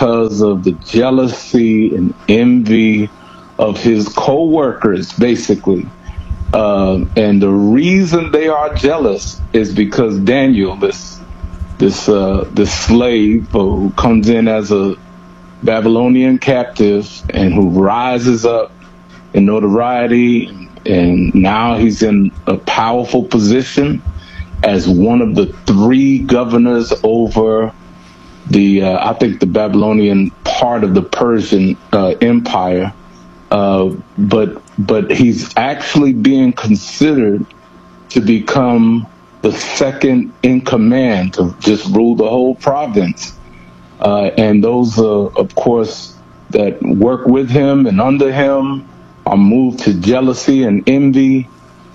because of the jealousy and envy of his co-workers, basically. And the reason they are jealous is because Daniel, this slave who comes in as a Babylonian captive and who rises up in notoriety, and now he's in a powerful position as one of the three governors over I think the Babylonian part of the Persian Empire. But he's actually being considered to become the second in command to just rule the whole province. And those, of course, that work with him and under him are moved to jealousy and envy,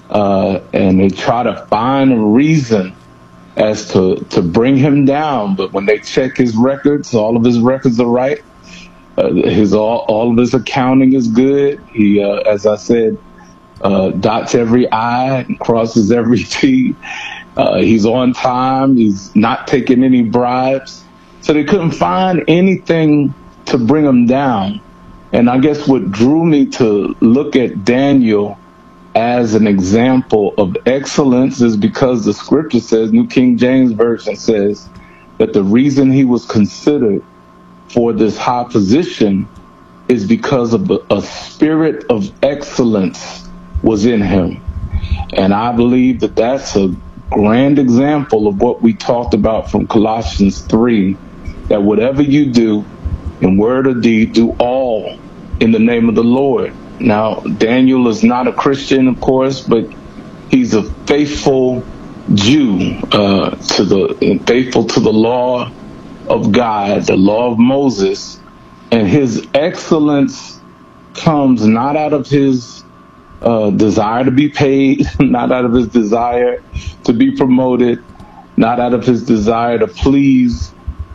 and they try to find a reason as to bring him down. But when they check his records, all of his records are right. All of his accounting is good. He, as I said, dots every I and crosses every T. He's on time. He's not taking any bribes. So they couldn't find anything to bring him down. And I guess what drew me to look at Daniel as an example of excellence is because the scripture says, New King James Version says, that the reason he was considered for this high position is because of a spirit of excellence was in him. And I believe that that's a grand example of what we talked about from Colossians 3, that whatever you do in word or deed, do all in the name of the Lord. Now, Daniel is not a Christian, of course, but he's a faithful Jew, faithful to the law of God, the law of Moses, and his excellence comes not out of his desire to be paid, not out of his desire to be promoted, not out of his desire to please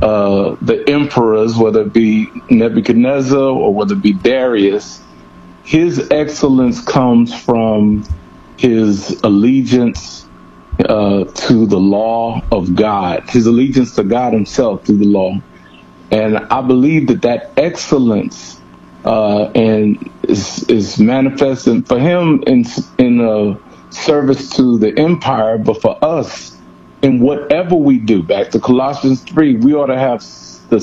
the emperors, whether it be Nebuchadnezzar or whether it be Darius. His excellence comes from his allegiance to the law of God, his allegiance to God himself through the law. And I believe that excellence and is manifesting for him in service to the empire, but for us, in whatever we do. Back to Colossians 3, we ought to have the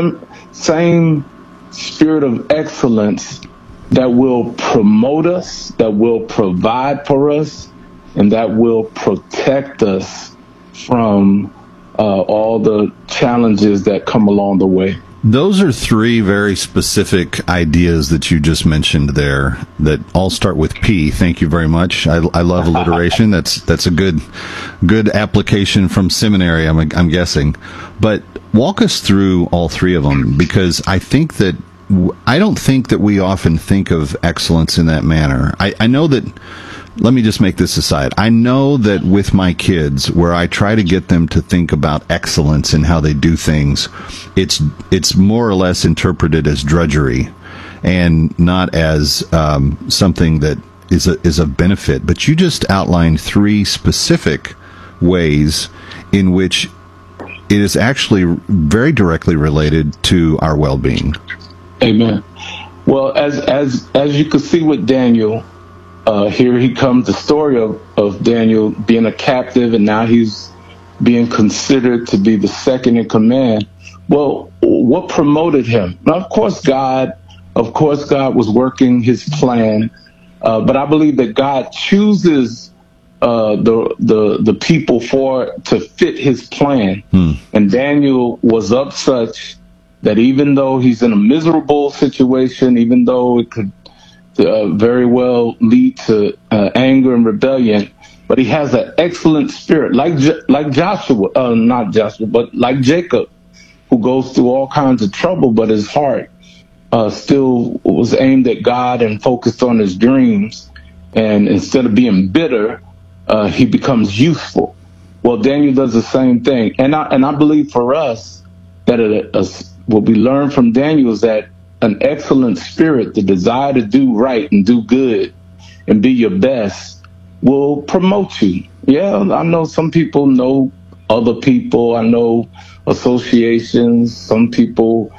same spirit of excellence that will promote us, that will provide for us, and that will protect us from all the challenges that come along the way. Those are three very specific ideas that you just mentioned there that all start with P. Thank you very much. I love alliteration. That's a good application from seminary, I'm guessing. But walk us through all three of them, because I don't think that we often think of excellence in that manner. I know that. Let me just make this aside. I know that with my kids, where I try to get them to think about excellence in how they do things, it's more or less interpreted as drudgery and not as something that is of benefit. But you just outlined three specific ways in which it is actually very directly related to our well-being. Amen. Well, as you can see with Daniel, here he comes, the story of Daniel being a captive, and now he's being considered to be the second in command. Well, what promoted him? Now, of course, God was working his plan, but I believe that God chooses the people to fit his plan. And Daniel was of such that even though he's in a miserable situation, even though it could very well lead to anger and rebellion, but he has an excellent spirit, like Joshua, not Joshua, but like Jacob, who goes through all kinds of trouble, but his heart still was aimed at God and focused on his dreams. And instead of being bitter, he becomes useful. Well, Daniel does the same thing, and I believe for us that what we learn from Daniel is that an excellent spirit, the desire to do right and do good and be your best, will promote you. Yeah, I know some people know other people. I know associations. Some people